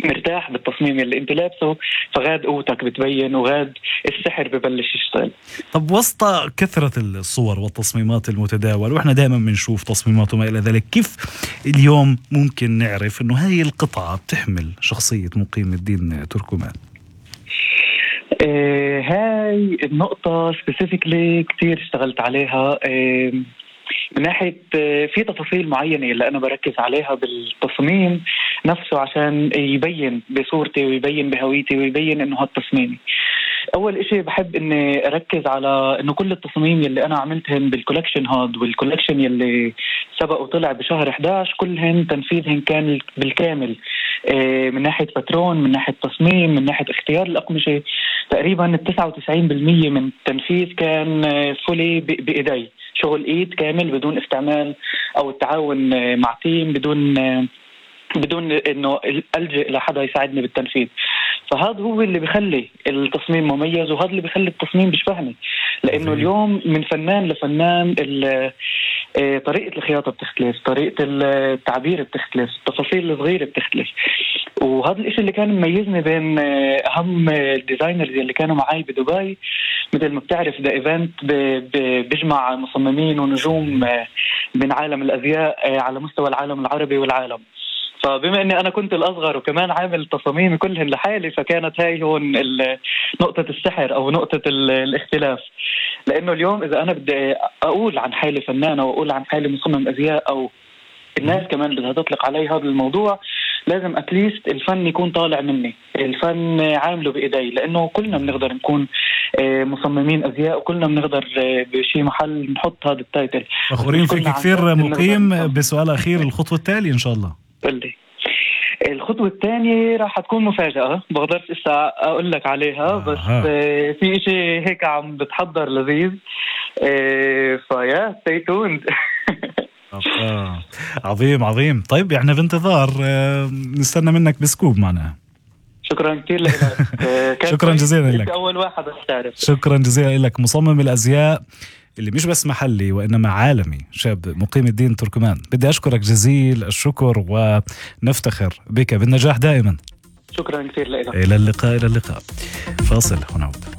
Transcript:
مرتاح بالتصميم اللي انت لابسه، فغاد قوتك بتبين وغاد السحر ببلش يشتغل. طب وسط كثرة الصور والتصميمات المتداولة، وإحنا دائما بنشوف تصميمات وما إلى ذلك، كيف اليوم ممكن نعرف إنه هاي القطعة بتحمل شخصية مقيم الدين تركمان؟ هاي النقطة سبيسيفيكلي كتير اشتغلت عليها. من ناحية في تفاصيل معينة اللي أنا بركز عليها بالتصميم نفسه عشان يبين بصورتي ويبين بهويتي ويبين إنه هالتصميمي. أول إشي بحب إني أركز على إنه كل التصاميم اللي أنا عملتهن بالكولكشن هاد والكولكشن اللي سبق وطلع بشهر 11 كلهن تنفيذهن كان بالكامل، من ناحية باترون، من ناحية تصميم، من ناحية اختيار الأقمشة. تقريبا 99% من التنفيذ كان فولي بإيدي، شغل إيد كامل بدون استعمال أو التعاون مع تيم، بدون إنه ألجأ لحدا يساعدني بالتنفيذ. فهذا هو اللي بيخلي التصميم مميز، وهذا اللي بيخلي التصميم بيشبهني، لأنه اليوم من فنان لفنان طريقة الخياطة بتختلف، طريقة التعبير بتختلف، التفاصيل الصغيرة بتختلف. وهذا الاشي اللي كان مميزني بين اهم الديزاينرز اللي كانوا معي بدبي. مثل ما بتعرف ده ايفنت بيجمع مصممين ونجوم من عالم الازياء على مستوى العالم العربي والعالم. فبما اني انا كنت الاصغر وكمان عامل تصاميمي كلهن لحالي، فكانت هاي هون نقطة السحر او نقطة الاختلاف. لانه اليوم اذا انا بدي اقول عن حالي فنانة واقول عن حالي مصمم ازياء، او الناس كمان بدها تطلق علي هذا الموضوع، لازم اتليست الفن يكون طالع مني، الفن عامله بايدي، لانه كلنا بنقدر نكون مصممين ازياء، وكلنا بنقدر بشي محل نحط هذا التايتل. فخورين فيك كثير مقيم. بسؤال اخير، الخطوة التالية ان شاء الله؟ قل لي. الخطوة الثانية راح تكون مفاجأة، بقدرش لسه اقول لك عليها، بس في اشي هيك عم بتحضر لذيذ، فيا stay tuned. عظيم عظيم. طيب احنا بانتظار نستنى منك بسكوب معنا. شكرا كثير لك. شكرا جزيلا لك. اول واحد استعرف. شكرا جزيلا لك، مصمم الازياء اللي مش بس محلي وإنما عالمي، شاب مقيم الدين تركمان. بدي أشكرك جزيل الشكر ونفتخر بك بالنجاح دائما. شكرا كثير لك. إلى اللقاء. إلى اللقاء. فاصل ونعود.